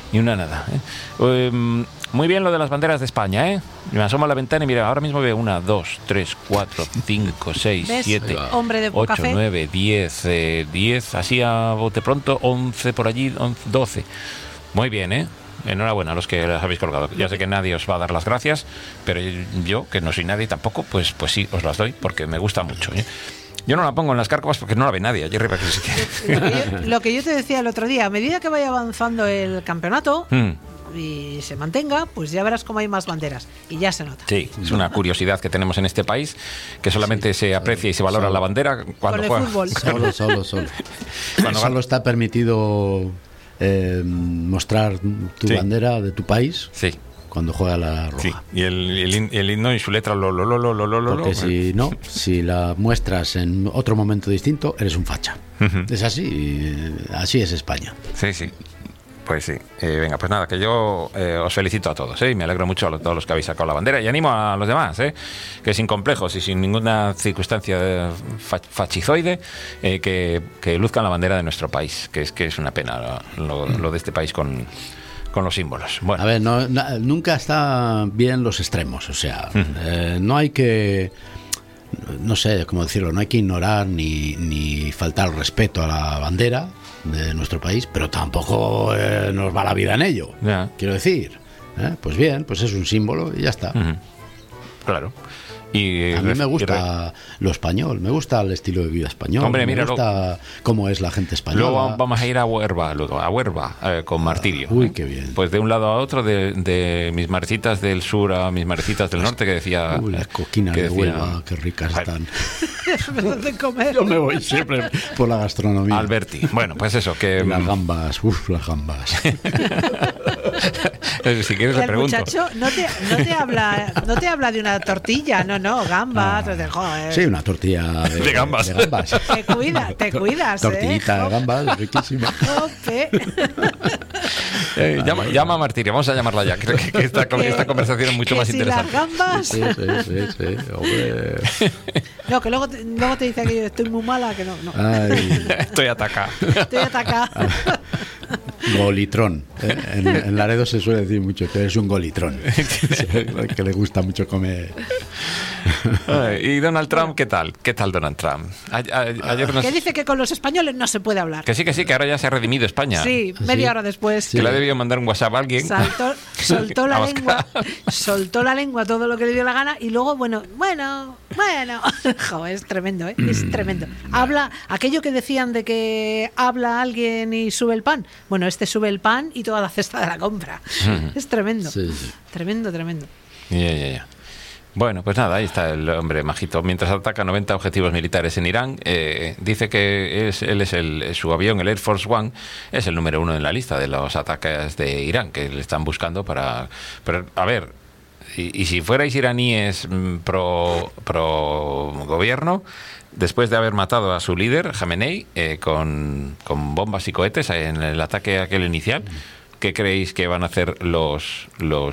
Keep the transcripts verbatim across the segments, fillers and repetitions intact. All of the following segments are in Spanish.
ni una nada. ¿eh? Um, muy bien lo de las banderas de España, ¿eh? Me asomo a la ventana y mira, ahora mismo veo una, dos, tres, cuatro, cinco, seis, siete, ocho, nueve, diez, eh, diez, así a bote pronto, once por allí, once, doce. Muy bien, ¿eh? Enhorabuena a los que las habéis colgado. Ya sé que nadie os va a dar las gracias, pero yo, que no soy nadie tampoco, pues, pues sí, os las doy porque me gusta mucho, ¿eh? Yo no la pongo en las cárcavas porque no la ve nadie allí arriba. Que sí que... lo, que yo, lo que yo te decía el otro día, a medida que vaya avanzando el campeonato mm. y se mantenga, pues ya verás cómo hay más banderas y ya se nota. Sí, es una curiosidad que tenemos en este país, que solamente sí, se aprecia solo, y se valora solo. la bandera cuando juega. Fútbol. Solo, solo, solo. Cuando solo está permitido eh, mostrar tu sí. bandera de tu país. Sí. Cuando juega la roja. Sí, y el, el, el himno y su letra lo lo lo lo lo lo. Porque si no, si la muestras en otro momento distinto, eres un facha. Uh-huh. Es así, así es España. Sí, sí. Pues sí. Eh, venga, pues nada, que yo eh, os felicito a todos, ¿eh? Y me alegro mucho a todos los que habéis sacado la bandera y animo a los demás, ¿eh? Que sin complejos y sin ninguna circunstancia fachizoide, eh, que, que luzcan la bandera de nuestro país, que es que es una pena lo, lo de este país con con los símbolos. Bueno. A ver, no, no, nunca está bien los extremos, o sea, uh-huh. eh, no hay que, no sé cómo decirlo, no hay que ignorar ni, ni faltar respeto a la bandera de nuestro país, pero tampoco eh, nos va la vida en ello, yeah. quiero decir, ¿eh? Pues bien, pues es un símbolo y ya está. Uh-huh. Claro. Y a mí me gusta lo español, me gusta el estilo de vida español. Hombre, mira, me gusta lo, cómo es la gente española. Luego vamos a ir a Huerva, luego a Huerva eh, con Martirio. Uy, ¿eh? qué bien. Pues de un lado a otro, de, de mis marecitas del sur a mis marecitas del norte, que decía. Uy, las coquinas de Huelva, qué ricas ay, están. de comer. Yo me voy siempre por la gastronomía. Alberti. Bueno, pues eso, que. Las gambas, uff, las gambas. Si quieres le pregunto. El muchacho no te, no te habla, no te habla de una tortilla, no, no, gambas. Ah, de, joder. Sí, una tortilla de, de gambas. De gambas. Te cuida, te cuidas. Tortillita ¿eh? de gambas, riquísima. eh, llama, llama a Martirio, vamos a llamarla ya. Creo que, que esta, esta conversación es mucho más si interesante. Las gambas. Sí, sí, sí, sí, hombre. No, que luego te, luego te dice que yo estoy muy mala, que no. no. Ay. Estoy atacada. Estoy atacada. Golitrón. ¿eh? En, en Laredo se suele decir mucho que es un golitrón. Que le gusta mucho comer. Ay, ¿y Donald Trump qué tal? ¿Qué tal Donald Trump? A, a, ayer nos... Que dice que con los españoles no se puede hablar. Que sí, que sí, que ahora ya se ha redimido España. Sí, media ¿Sí? hora después. Que sí. Le ha debido mandar un WhatsApp a alguien. Saltó, soltó la lengua, soltó la lengua todo lo que le dio la gana y luego, bueno, bueno, bueno. Joder, es tremendo, ¿eh? Es tremendo. Habla, aquello que decían de que habla alguien y sube el pan. Bueno, este sube el pan y toda la cesta de la compra. Es tremendo. Sí, sí. Tremendo, tremendo. Ya, ya, ya. Bueno, pues nada, ahí está el hombre majito. Mientras ataca noventa objetivos militares en Irán, eh, dice que es, él es el, su avión, el Air Force One, es el número uno en la lista de los ataques de Irán, que le están buscando para... Pero, a ver, y, y si fuerais iraníes pro, pro gobierno, después de haber matado a su líder, Jamenei, eh, con, con bombas y cohetes en el ataque aquel inicial, ¿qué creéis que van a hacer los... los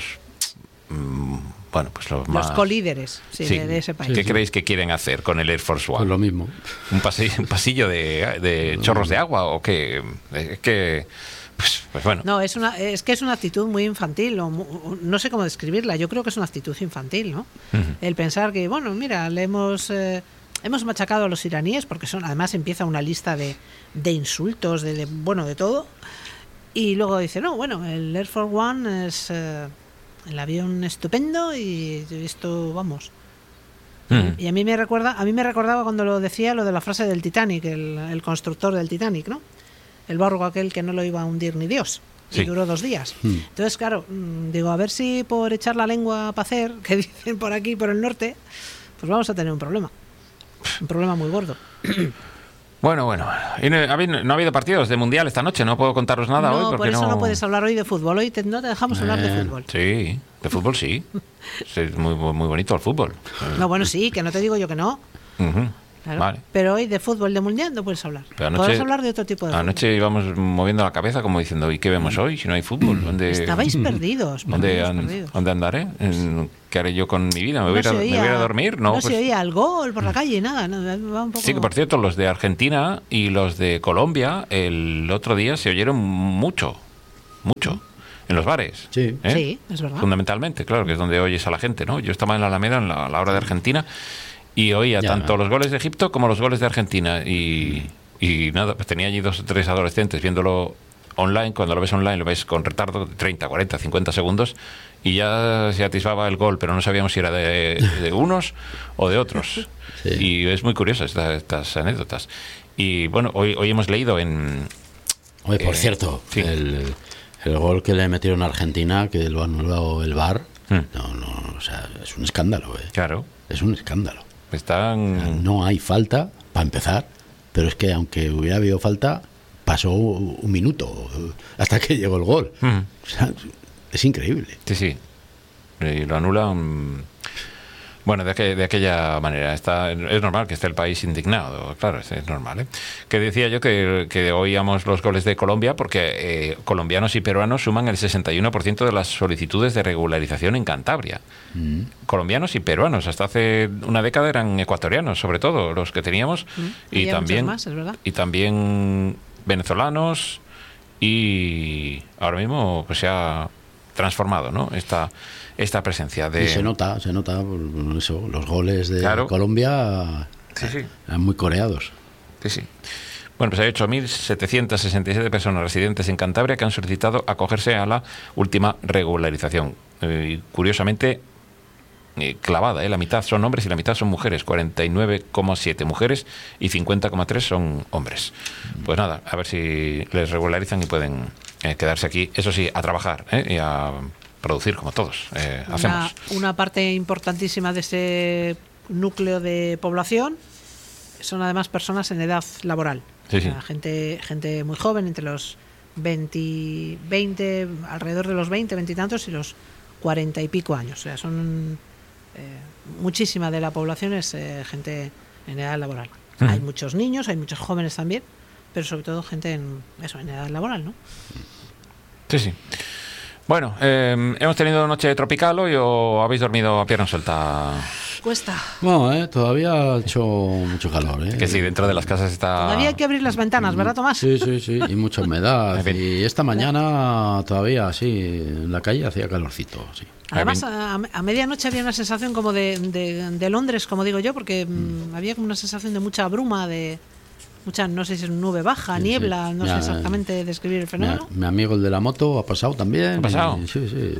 mmm, Bueno, pues los, más... los colíderes sí, sí. De, de ese país. ¿Qué sí, creéis que quieren hacer con el Air Force One? Pues lo mismo. ¿Un pasillo, un pasillo de, de chorros de agua o qué? Es que... Pues, pues bueno. No, es, una, es que es una actitud muy infantil, o muy, no sé cómo describirla, yo creo que es una actitud infantil, ¿no? Uh-huh. El pensar que, bueno, mira, le hemos... Eh, hemos machacado a los iraníes, porque son además empieza una lista de, de insultos, de, de bueno, de todo, y luego dice, no, bueno, el Air Force One es... Eh, el avión estupendo y esto, vamos. Mm. Y a mí me recuerda, a mí me recordaba cuando lo decía lo de la frase del Titanic, el, el constructor del Titanic, ¿no? El barco aquel que no lo iba a hundir ni Dios. Sí. Y duró dos días. Mm. Entonces, claro, digo, a ver si por echar la lengua para hacer, que dicen por aquí, por el norte, pues vamos a tener un problema. Un problema muy gordo. Bueno, bueno. Y no, no ha habido partidos de Mundial esta noche, no puedo contaros nada no, hoy. Porque por eso no... no puedes hablar hoy de fútbol. Hoy te, no te dejamos hablar eh, de fútbol. Sí, de fútbol sí. Es muy, muy bonito el fútbol. No, bueno, sí, que no te digo yo que no. Uh-huh. Claro. Vale. Pero hoy de fútbol, de Mundial, no puedes hablar. Anoche, Podrás hablar de otro tipo de fútbol. Anoche íbamos moviendo la cabeza como diciendo, ¿y qué vemos hoy si no hay fútbol? ¿Dónde, Estabais perdidos. ¿Dónde, perdidos, an, perdidos. ¿Dónde andaré? ¿Qué haré yo con mi vida? ¿Me voy, no a, oía, ¿me voy a dormir? No, no pues, se oía el gol por la calle, nada. No, va un poco... Sí, que por cierto, los de Argentina y los de Colombia el otro día se oyeron mucho, mucho. en los bares. Sí. ¿eh? Sí, es verdad. Fundamentalmente, claro, que es donde oyes a la gente, ¿no? Yo estaba en la Alameda en la, a la hora de Argentina y oía Ya, tanto ¿no? los goles de Egipto como los goles de Argentina y, y nada, pues tenía allí dos o tres adolescentes viéndolo online. Cuando lo ves online lo ves con retardo de treinta, cuarenta, cincuenta segundos y ya se atisbaba el gol, pero no sabíamos si era de, de unos o de otros. Sí. Y es muy curioso esta, estas anécdotas. Y bueno, hoy, hoy hemos leído en... Oye, por eh, cierto, sí. el, el gol que le metieron a Argentina, que lo ha anulado el V A R, Hmm. no, no, o sea, es un escándalo, ¿eh? Claro, Es un escándalo. están... No hay falta, para empezar, pero es que aunque hubiera habido falta, pasó un minuto hasta que llegó el gol. Mm. O sea, es increíble. Sí, sí. Y lo anulan. Bueno, de, aqu de aquella manera. Está, es normal que esté el país indignado, claro, es, es normal. ¿eh? Que decía yo que, que oíamos los goles de Colombia porque eh, colombianos y peruanos suman el sesenta y uno por ciento de las solicitudes de regularización en Cantabria. Mm. Colombianos y peruanos. Hasta hace una década eran ecuatorianos, sobre todo, los que teníamos. Mm. Y Había también, muchos más, es verdad. y también venezolanos. Y ahora mismo pues se ha transformado, ¿no? Esta, esta presencia de... Y se nota, se nota por eso, los goles de Claro. Colombia Sí, sí. eran muy coreados. Sí, sí. Bueno, pues hay ocho mil setecientas sesenta y siete personas residentes en Cantabria que han solicitado acogerse a la última regularización. Eh, y curiosamente, eh, clavada, ¿eh? La mitad son hombres y la mitad son mujeres. cuarenta y nueve coma siete mujeres y cincuenta coma tres son hombres. Pues nada, a ver si les regularizan y pueden eh, quedarse aquí, eso sí, a trabajar ¿eh? y a producir como todos eh, Una, hacemos. una parte importantísima de ese núcleo de población son además personas en edad laboral. Sí, O sea, sí. gente, gente muy joven, entre los veinte, veinte, alrededor de los veinte, veinte y tantos y los cuarenta y pico años. O sea, son eh, muchísima de la población es eh, gente en edad laboral. Ujú. Hay muchos niños, hay muchos jóvenes también, pero sobre todo gente en eso, en edad laboral, ¿no? Sí, sí. Bueno, eh, hemos tenido noche tropical hoy o habéis dormido a pierna suelta. Cuesta. Bueno, eh, todavía ha hecho mucho calor. ¿eh? Que sí, dentro de las casas está... Todavía hay que abrir las ventanas, ¿verdad, Tomás? Sí, sí, sí, y mucha humedad. En fin. Y esta mañana todavía, sí, en la calle hacía calorcito, sí. Además, a, a medianoche había una sensación como de, de, de Londres, como digo yo, porque mm, había como una sensación de mucha bruma, de mucha, no sé si es nube baja, Sí, niebla, sí. no Ya, sé exactamente describir el Mi, fenómeno. mi amigo el de la moto ha pasado también. ¿Ha pasado? y- sí, sí.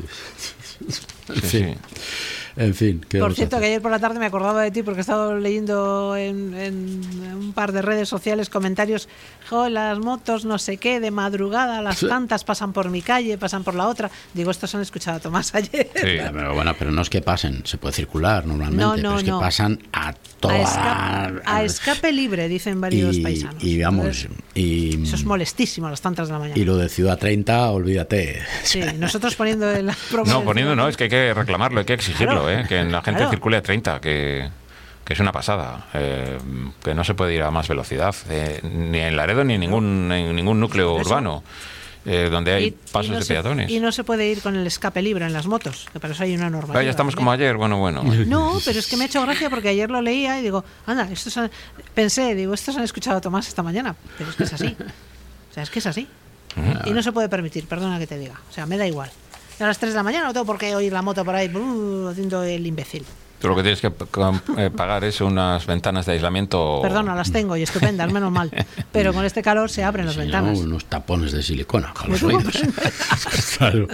En Sí, fin, en fin. ¿qué Por vamos a cierto, hacer? que ayer por la tarde me acordaba de ti porque he estado leyendo en, en un par de redes sociales comentarios, jo, las motos no sé qué, de madrugada, las Sí. tantas pasan por mi calle, pasan por la otra. Digo, estos han escuchado a Tomás ayer. Sí. Ya, pero bueno, pero no es que pasen, se puede circular normalmente, No, no, pero es que no. pasan a A, toda... escape, a escape libre, dicen varios y, paisanos. y vamos, Entonces, y, eso es molestísimo a las tantas de la mañana. y lo de Ciudad treinta, olvídate. Sí, nosotros poniendo el No, poniendo no, es que hay que reclamarlo, hay que exigirlo, Claro, ¿eh? Que la gente claro. circule a treinta, que, que es una pasada, eh, que no se puede ir a más velocidad, eh, ni en Laredo ni en ningún, en ningún núcleo Por eso. urbano, eh, donde hay Y- y pasos no de se- peatones. Y no se puede ir con el escape libre en las motos, que para eso hay una norma. Ah, ya estamos como ayer, bueno, bueno. No, pero es que me ha hecho gracia porque ayer lo leía y digo, anda, estos han- pensé, digo, estos han escuchado a Tomás esta mañana, pero es que es así. O sea, es que es así. Y no se puede permitir, perdona que te diga. O sea, me da igual. A las tres de la mañana no tengo por qué oír la moto por ahí uh, haciendo el imbécil. Tú lo que tienes que p- com- eh, pagar es unas ventanas de aislamiento. Perdona, las tengo y estupendas, menos mal. Pero con este calor se abren las Señor, ventanas. unos tapones de silicona para los ¿Cómo oídos. Claro.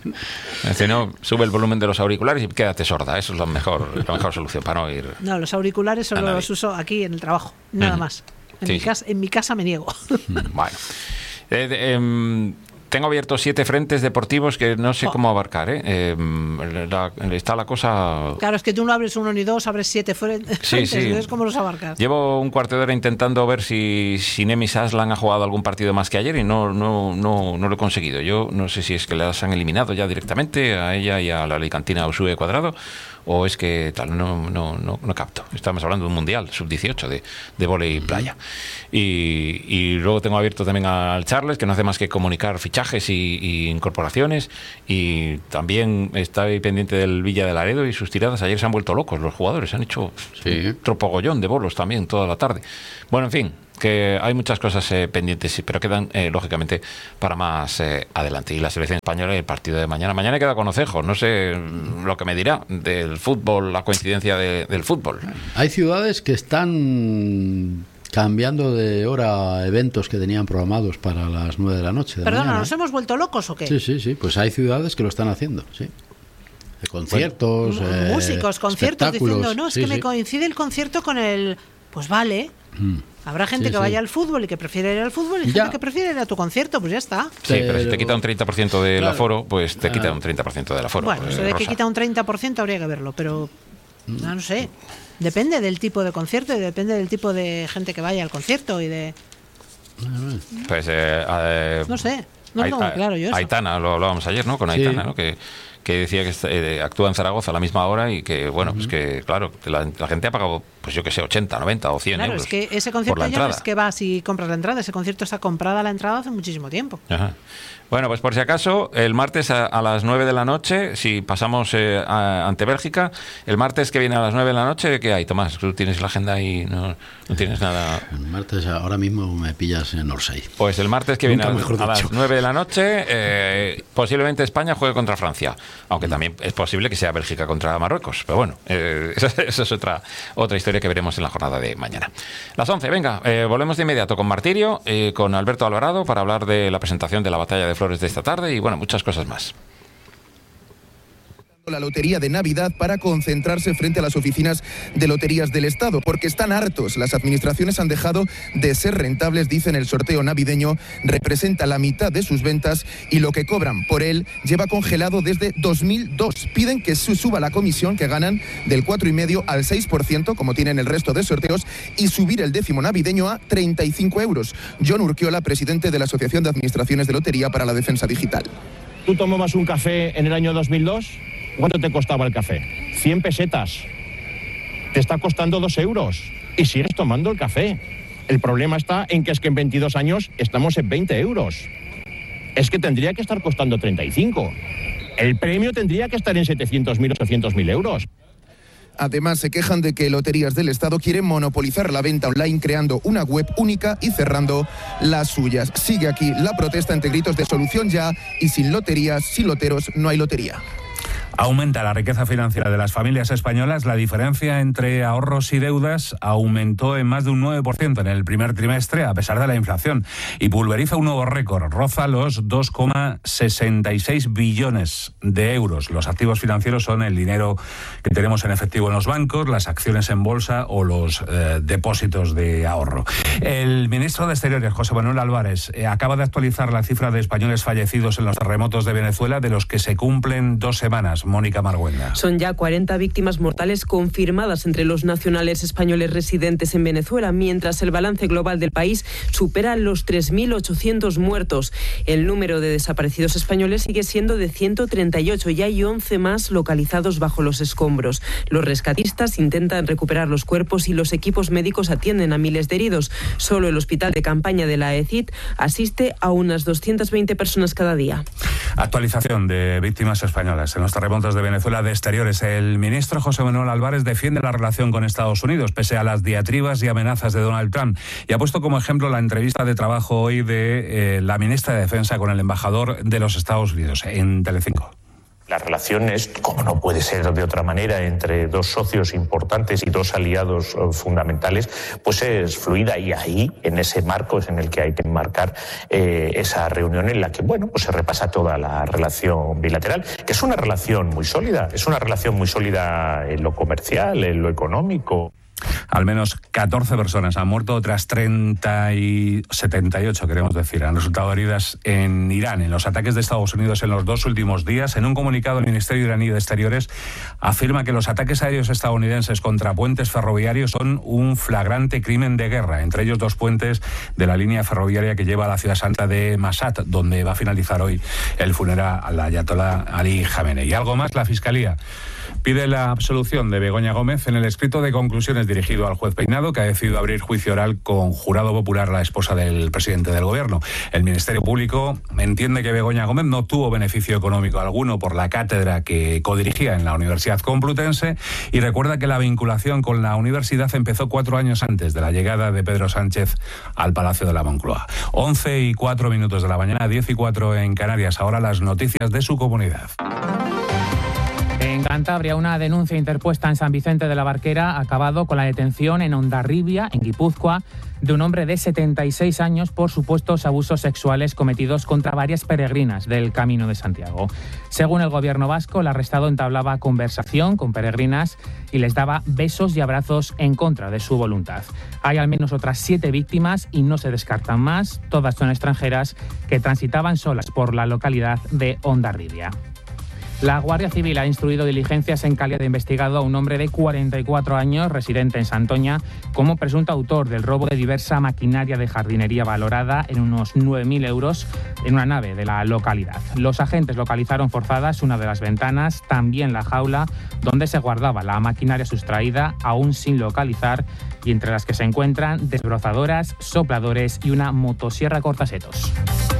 Si no, sube el volumen de los auriculares y quédate sorda. Eso es lo mejor, la mejor solución para no oír. No, los auriculares solo Anda los bien. uso aquí en el trabajo, nada Ujú. más. En, Sí, mi sí. casa, en mi casa me niego. Bueno. Eh, de- em, tengo abiertos siete frentes deportivos que no sé Jo. cómo abarcar. ¿eh? Em, la- está la cosa. Claro, es que tú no abres uno ni dos, abres siete frentes. Sí, sí. Entonces, ¿cómo los abarcas? Llevo un cuarto de hora intentando ver si, si Nemis Aslan ha jugado algún partido más que ayer y no, no, no, no lo he conseguido. Yo no sé si es que las han eliminado ya directamente a ella y a la alicantina Usue Cuadrado o es que tal, no, no, no, no capto. Estamos hablando de un mundial sub dieciocho de, de vóley playa. Y, y luego tengo abierto también al Charles, que no hace más que comunicar fichajes fichajes y, y incorporaciones, y también está ahí pendiente del Villa de Laredo y sus tiradas. Ayer se han vuelto locos los jugadores, han hecho sí. un tropogollón de bolos también toda la tarde. Bueno, en fin, que hay muchas cosas eh, pendientes, pero quedan, eh, lógicamente, para más eh, adelante. Y la selección española y el partido de mañana. Mañana queda con Ocejo, no sé lo que me dirá del fútbol, la coincidencia de, del fútbol. Hay ciudades que están cambiando de hora eventos que tenían programados para las nueve de la noche. De Perdona, mañana, ¿nos ¿eh? hemos vuelto locos o qué? Sí, sí, sí, pues hay ciudades que lo están haciendo, sí. De conciertos, bueno, eh, músicos, conciertos, diciendo, no, es sí, que sí. me coincide el concierto con el... Pues vale. Mm. Habrá gente sí, que vaya sí. al fútbol y que prefiere ir al fútbol y ya. gente que prefiere ir a tu concierto, pues ya está. Sí, pero, pero si te quita un treinta por ciento del claro. aforo, pues te quita un treinta por ciento del aforo. Bueno, pues, eso de Rosa. que quita un treinta por ciento habría que verlo, pero no, no sé. Depende del tipo de concierto y depende del tipo de gente que vaya al concierto y de... Pues, eh, eh, no sé, no lo tengo claro yo eso. Aitana, lo hablábamos ayer, ¿no? Con Aitana, sí. ¿no? Que... que decía que eh, actúa en Zaragoza a la misma hora y que, bueno, uh-huh. pues que, claro, la, la gente ha pagado, pues yo que sé, ochenta, noventa o cien claro, euros. Claro, es que ese concierto ya no es que vas y compras la entrada, ese concierto está comprada la entrada hace muchísimo tiempo. Ajá. Bueno, pues por si acaso, el martes a, a las nueve de la noche, si pasamos eh, a, ante Bélgica, el martes que viene a las nueve de la noche, ¿qué hay, Tomás? Tú tienes la agenda y no, no tienes nada... El martes ahora mismo me pillas en Orsay. Pues el martes que viene a, a las nueve de la noche, eh, posiblemente España juegue contra Francia, aunque también es posible que sea Bélgica contra Marruecos, pero bueno, eh, esa, esa es otra, otra historia que veremos en la jornada de mañana. Las once, venga, eh, volvemos de inmediato con Martirio, eh, con Alberto Alvarado, para hablar de la presentación de la Batalla de Flores de esta tarde y, bueno, muchas cosas más. La lotería de Navidad para concentrarse frente a las oficinas de loterías del Estado, porque están hartos. Las administraciones han dejado de ser rentables, dicen. El sorteo navideño representa la mitad de sus ventas y lo que cobran por él lleva congelado desde dos mil dos. Piden que suba la comisión que ganan del cuatro coma cinco al seis por ciento, como tienen el resto de sorteos, y subir el décimo navideño a treinta y cinco euros. John Urquiola, presidente de la Asociación de Administraciones de Lotería para la Defensa Digital. ¿Tú tomabas un café en el año dos mil dos? ¿Cuánto te costaba el café? cien pesetas. Te está costando dos euros. Y sigues tomando el café. El problema está en que es que en veintidós años estamos en veinte euros. Es que tendría que estar costando treinta y cinco. El premio tendría que estar en setecientos mil, ochocientos mil euros. Además, se quejan de que Loterías del Estado quieren monopolizar la venta online creando una web única y cerrando las suyas. Sigue aquí la protesta entre gritos de solución ya y sin loterías, sin loteros, no hay lotería. Aumenta la riqueza financiera de las familias españolas. La diferencia entre ahorros y deudas aumentó en más de un nueve por ciento en el primer trimestre, a pesar de la inflación, y pulveriza un nuevo récord. Roza los dos coma sesenta y seis billones de euros. Los activos financieros son el dinero que tenemos en efectivo en los bancos, las acciones en bolsa o los eh, depósitos de ahorro. El ministro de Exteriores, José Manuel Álvarez, eh, acaba de actualizar la cifra de españoles fallecidos en los terremotos de Venezuela, de los que se cumplen dos semanas. Mónica Marguenda. Son ya cuarenta víctimas mortales confirmadas entre los nacionales españoles residentes en Venezuela, mientras el balance global del país supera los tres mil ochocientos muertos. El número de desaparecidos españoles sigue siendo de ciento treinta y ocho y hay once más localizados bajo los escombros. Los rescatistas intentan recuperar los cuerpos y los equipos médicos atienden a miles de heridos. Solo el hospital de campaña de la E C I T asiste a unas doscientas veinte personas cada día. Actualización de víctimas españolas en los terremotos de Venezuela de Exteriores. El ministro José Manuel Álvarez defiende la relación con Estados Unidos, pese a las diatribas y amenazas de Donald Trump, y ha puesto como ejemplo la entrevista de trabajo hoy de eh, la ministra de Defensa con el embajador de los Estados Unidos en Telecinco. La relación es, como no puede ser de otra manera, entre dos socios importantes y dos aliados fundamentales, pues es fluida, y ahí, en ese marco, es en el que hay que enmarcar eh, esa reunión en la que, bueno, pues se repasa toda la relación bilateral, que es una relación muy sólida, es una relación muy sólida en lo comercial, en lo económico. Al menos catorce personas han muerto, otras treinta y setenta y ocho, queremos decir, han resultado heridas en Irán, en los ataques de Estados Unidos en los dos últimos días. En un comunicado, el Ministerio iraní de Exteriores afirma que los ataques aéreos estadounidenses contra puentes ferroviarios son un flagrante crimen de guerra, entre ellos dos puentes de la línea ferroviaria que lleva a la ciudad santa de Mashhad, donde va a finalizar hoy el funeral al ayatolá Ali Jamenei. Y algo más, la Fiscalía pide la absolución de Begoña Gómez en el escrito de conclusiones dirigido al juez Peinado, que ha decidido abrir juicio oral con jurado popular la esposa del presidente del Gobierno. El Ministerio Público entiende que Begoña Gómez no tuvo beneficio económico alguno por la cátedra que codirigía en la Universidad Complutense y recuerda que la vinculación con la universidad empezó cuatro años antes de la llegada de Pedro Sánchez al Palacio de la Moncloa. once y cuatro minutos de la mañana, diez y cuatro en Canarias. Ahora las noticias de su comunidad. En Cantabria, una denuncia interpuesta en San Vicente de la Barquera ha acabado con la detención en Hondarribia, en Guipúzcoa, de un hombre de setenta y seis años por supuestos abusos sexuales cometidos contra varias peregrinas del Camino de Santiago. Según el gobierno vasco, el arrestado entablaba conversación con peregrinas y les daba besos y abrazos en contra de su voluntad. Hay al menos otras siete víctimas y no se descartan más. Todas son extranjeras que transitaban solas por la localidad de Hondarribia. La Guardia Civil ha instruido diligencias en calidad de investigado a un hombre de cuarenta y cuatro años, residente en Santoña, como presunto autor del robo de diversa maquinaria de jardinería valorada en unos nueve mil euros en una nave de la localidad. Los agentes localizaron forzadas una de las ventanas, también la jaula donde se guardaba la maquinaria sustraída, aún sin localizar, y entre las que se encuentran desbrozadoras, sopladores y una motosierra cortasetos.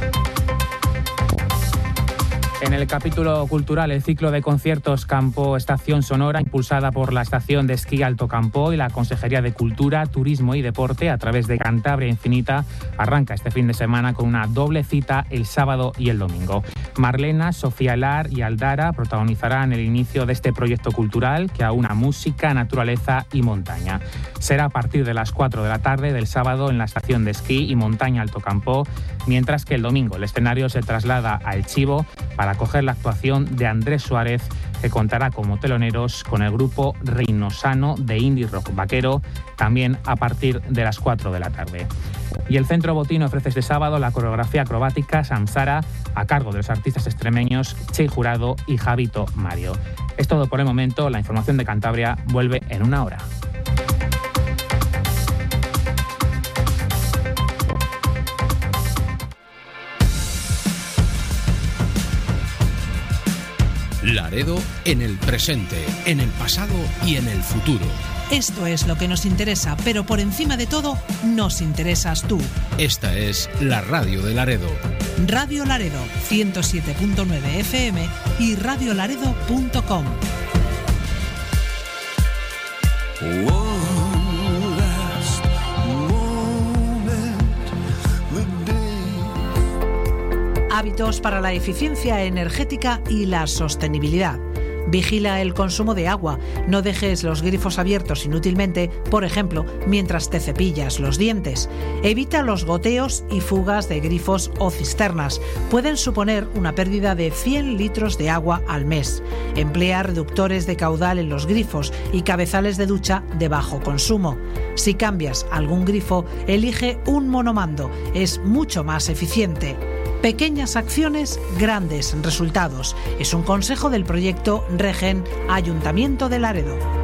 En el capítulo cultural, el ciclo de conciertos Campo Estación Sonora, impulsada por la Estación de Esquí Alto Campo y la Consejería de Cultura, Turismo y Deporte a través de Cantabria Infinita, arranca este fin de semana con una doble cita el sábado y el domingo. Marlena, Sofía Lar y Aldara protagonizarán el inicio de este proyecto cultural que aúna música, naturaleza y montaña. Será a partir de las cuatro de la tarde del sábado en la Estación de Esquí y Montaña Alto Campo, mientras que el domingo el escenario se traslada a El Chivo para acoger la actuación de Andrés Suárez, que contará como teloneros con el grupo Reinosano de indie rock vaquero, también a partir de las cuatro de la tarde. Y el Centro Botín ofrece este sábado la coreografía acrobática Samsara a cargo de los artistas extremeños Che Jurado y Javito Mario. Es todo por el momento. La información de Cantabria vuelve en una hora. Laredo en el presente, en el pasado y en el futuro. Esto es lo que nos interesa, pero por encima de todo, nos interesas tú. Esta es la radio de Laredo. Radio Laredo, ciento siete punto nueve F M y radio laredo punto com. Hábitos para la eficiencia energética y la sostenibilidad. Vigila el consumo de agua. No dejes los grifos abiertos inútilmente, por ejemplo, mientras te cepillas los dientes. Evita los goteos y fugas de grifos o cisternas. Pueden suponer una pérdida de cien litros de agua al mes. Emplea reductores de caudal en los grifos y cabezales de ducha de bajo consumo. Si cambias algún grifo, elige un monomando. Es mucho más eficiente. Pequeñas acciones, grandes resultados. Es un consejo del proyecto Regen Ayuntamiento de Laredo.